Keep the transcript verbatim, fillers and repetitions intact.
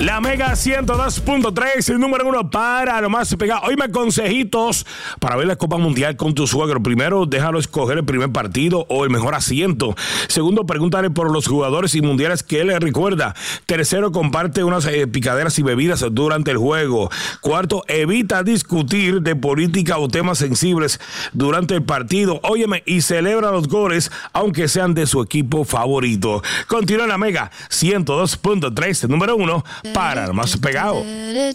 La Mega ciento dos punto tres, el número uno para lo más pegado. Oíme, consejitos para ver la Copa Mundial con tu suegro. Primero, déjalo escoger el primer partido o el mejor asiento. Segundo, pregúntale por los jugadores y mundiales que él le recuerda. Tercero, comparte unas eh, picaderas y bebidas durante el juego. Cuarto, evita discutir de política o temas sensibles durante el partido. Óyeme, y celebra los goles, aunque sean de su equipo favorito. Continúa en la Mega ciento dos punto tres, número uno para el más pegado.